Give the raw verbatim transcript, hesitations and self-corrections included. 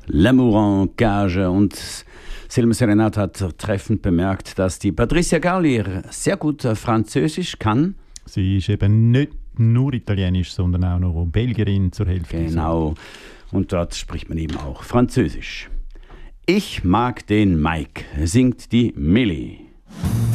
L'amour en Cage. Und Silma Serenat hat treffend bemerkt, dass die Patricia Gallier sehr gut Französisch kann. Sie ist eben nicht nur Italienisch, sondern auch noch Belgierin zur Hälfte. Genau. Und dort spricht man eben auch Französisch. Ich mag den Mike, singt die Millie.